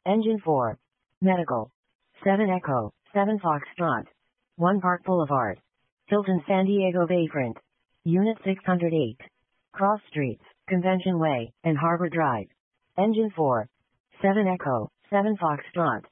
Engine 4. Medical. 7 Echo, 7 Foxtrot. 1 Park Boulevard. Hilton San Diego Bayfront. Unit 608. Cross Streets, Convention Way, and Harbor Drive. Engine 4. 7 Echo, 7 Foxtrot.